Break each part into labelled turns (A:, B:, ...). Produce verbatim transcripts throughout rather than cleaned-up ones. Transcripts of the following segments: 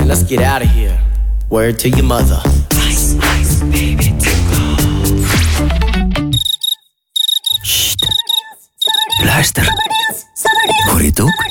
A: Man, let's get out of here. Word to your mother.
B: Ice, ice, baby,
C: Sst. Luister. Hoor je het ook?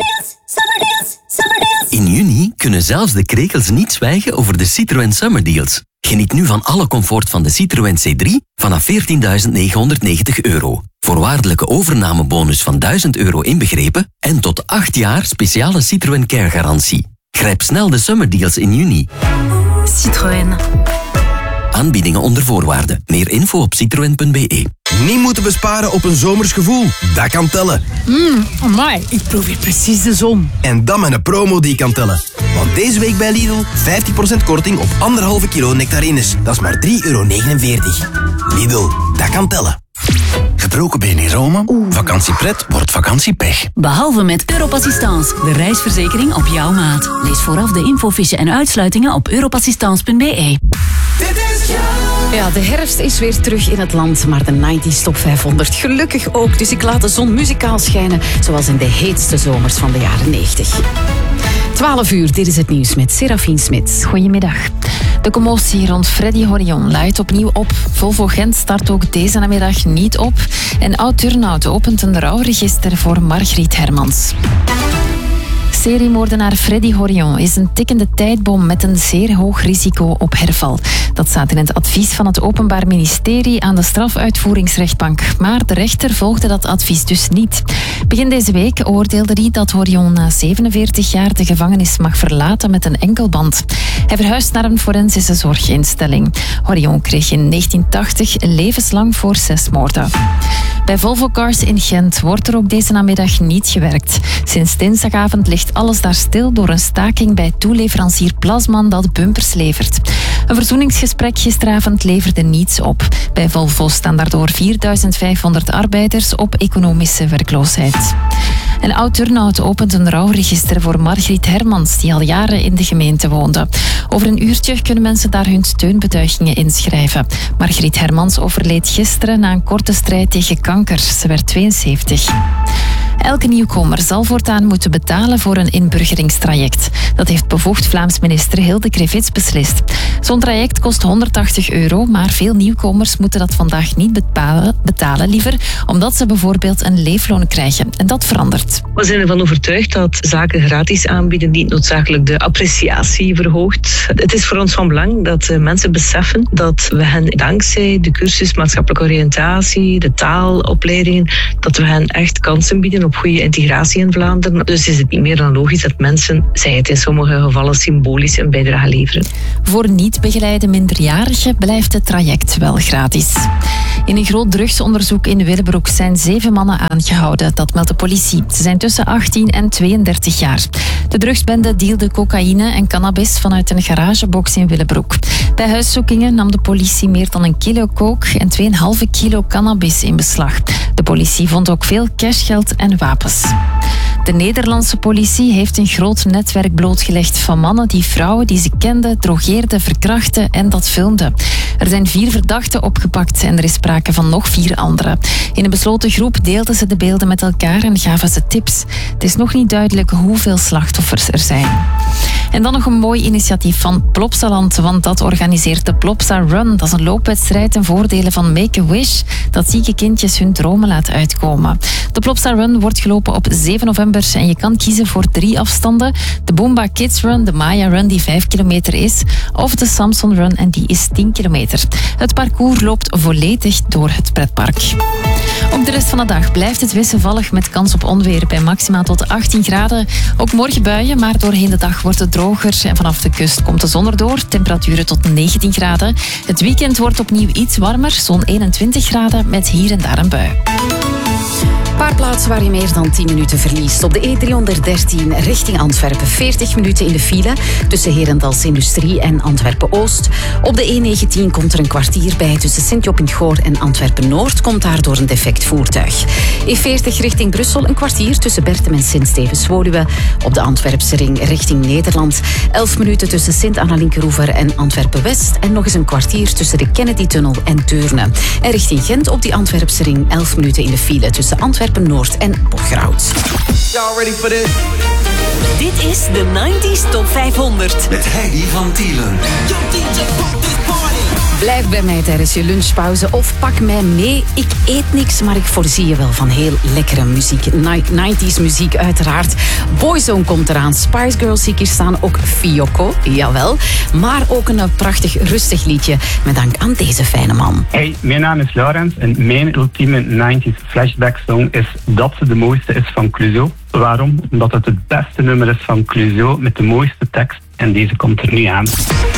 C: In juni kunnen zelfs de krekels niet zwijgen over de Citroën Summer Deals. Geniet nu van alle comfort van de Citroën C drie vanaf veertienduizend negenhonderdnegentig euro. Voorwaardelijke overnamebonus van duizend euro inbegrepen en tot acht jaar speciale Citroën Care garantie. Grijp snel de Summer Deals in juni.
D: Citroën.
C: Aanbiedingen onder voorwaarden. Meer info op citroen punt b e.
E: Niet moeten besparen op een zomers gevoel. Dat kan tellen.
D: Mmm, amai, ik proef hier precies de zon.
E: En dan met een promo die kan tellen. Want deze week bij Lidl vijftien procent korting op anderhalve kilo nectarines. Dat is maar drie euro negenenveertig. Lidl, dat kan tellen. Gebroken been in Rome? Vakantiepret wordt vakantiepech.
F: Behalve met Europassistance, de reisverzekering op jouw maat. Lees vooraf de infofiche en uitsluitingen op europassistance punt b e.
G: Ja, de herfst is weer terug in het land, maar de negentig Top vijfhonderd gelukkig ook. Dus ik laat de zon muzikaal schijnen, zoals in de heetste zomers van de jaren negentig. twaalf uur, dit is het nieuws met Serafien Smits.
H: Goedemiddag. De commotie rond Freddy Horion luidt opnieuw op. Volvo Gent start ook deze namiddag niet op. En Oud-Turnhout opent een rouwregister voor Margriet Hermans. Seriemoordenaar Freddy Horion is een tikkende tijdbom met een zeer hoog risico op herval. Dat staat in het advies van het Openbaar Ministerie aan de strafuitvoeringsrechtbank. Maar de rechter volgde dat advies dus niet. Begin deze week oordeelde hij dat Horion na zevenenveertig jaar de gevangenis mag verlaten met een enkelband. Hij verhuist naar een forensische zorginstelling. Horion kreeg in negentien tachtig levenslang voor zes moorden. Bij Volvo Cars in Gent wordt er ook deze namiddag niet gewerkt. Sinds dinsdagavond ligt alles daar stil door een staking bij toeleverancier Plasman dat bumpers levert. Een verzoeningsgesprek gisteravond leverde niets op. Bij Volvo staan daardoor vierduizend vijfhonderd arbeiders op economische werkloosheid. En Oud-Turnhout opent een rouwregister voor Margriet Hermans, die al jaren in de gemeente woonde. Over een uurtje kunnen mensen daar hun steunbetuigingen inschrijven. Margriet Hermans overleed gisteren na een korte strijd tegen kanker. Ze werd tweeënzeventig. Elke nieuwkomer zal voortaan moeten betalen voor een inburgeringstraject. Dat heeft bevoegd Vlaams minister Hilde Krevits beslist. Zo'n traject kost honderdtachtig euro, maar veel nieuwkomers moeten dat vandaag niet betalen, betalen liever, omdat ze bijvoorbeeld een leefloon krijgen. En dat verandert.
I: We zijn ervan overtuigd dat zaken gratis aanbieden niet noodzakelijk de appreciatie verhoogt. Het is voor ons van belang dat mensen beseffen dat we hen dankzij de cursus maatschappelijke oriëntatie, de taalopleidingen, dat we hen echt kansen bieden op goede integratie in Vlaanderen. Dus is het niet meer dan logisch dat mensen, zij het in sommige gevallen symbolisch, een bijdrage leveren.
H: Voor niet begeleide minderjarigen blijft het traject wel gratis. In een groot drugsonderzoek in Willebroek zijn zeven mannen aangehouden. Dat meldt de politie. Ze zijn tussen achttien en tweeëndertig jaar. De drugsbende dealde cocaïne en cannabis vanuit een garagebox in Willebroek. Bij huiszoekingen nam de politie meer dan een kilo coke en twee komma vijf kilo cannabis in beslag. De politie vond ook veel cashgeld en wapens. De Nederlandse politie heeft een groot netwerk blootgelegd van mannen die vrouwen die ze kenden, drogeerden, verkrachten en dat filmden. Er zijn vier verdachten opgepakt en er is sprake van nog vier anderen. In een besloten groep deelden ze de beelden met elkaar en gaven ze tips. Het is nog niet duidelijk hoeveel slachtoffers er zijn. En dan nog een mooi initiatief van Plopsaland, want dat organiseert de Plopsa Run. Dat is een loopwedstrijd ten voordele van Make-A-Wish, dat zieke kindjes hun dromen laat uitkomen. De Plopsa Run wordt gelopen op zeven november en je kan kiezen voor drie afstanden. De Boomba Kids Run, de Maya Run die vijf kilometer is, of de Samson Run en die is tien kilometer. Het parcours loopt volledig door het pretpark. Ook de rest van de dag blijft het wisselvallig met kans op onweer bij maxima tot achttien graden. Ook morgen buien, maar doorheen de dag wordt het droger en vanaf de kust komt de zon erdoor. Temperaturen tot negentien graden. Het weekend wordt opnieuw iets warmer, zo'n eenentwintig graden met hier en daar een bui.
G: Een paar plaatsen waar je meer dan tien minuten verliest. Op de E driehonderddertien richting Antwerpen veertig minuten in de file tussen Herendals Industrie en Antwerpen-Oost. Op de E negentien komt er een kwartier bij tussen Sint-Job-in-het-Goor en Antwerpen-Noord. Komt daardoor een defect voertuig. E veertig richting Brussel een kwartier tussen Bertem en Sint-Stevens-Woluwe. Op de Antwerpse ring richting Nederland elf minuten tussen Sint-Anna-Linkeroever en Antwerpen-West. En nog eens een kwartier tussen de Kennedy-tunnel en Deurne. En richting Gent op die Antwerpse ring elf minuten in de file tussen Antwerpen Noord en Borgerhout.
B: Y'all ready for this?
J: Dit is de negentig Top vijfhonderd.
K: Met Heidi van Tielen.
G: Blijf bij mij tijdens je lunchpauze of pak mij mee. Ik eet niks, maar ik voorzie je wel van heel lekkere muziek. nineties muziek uiteraard. Boyzone komt eraan. Spice Girls zie ik hier staan. Ook Fiocco, jawel. Maar ook een prachtig rustig liedje. Met dank aan deze fijne man.
L: Hey, mijn naam is Laurens en mijn ultieme nineties flashback song is Dat ze de mooiste is van Clouseau. Waarom? Omdat het het beste nummer is van Clouseau met de mooiste tekst. En deze komt er nu aan.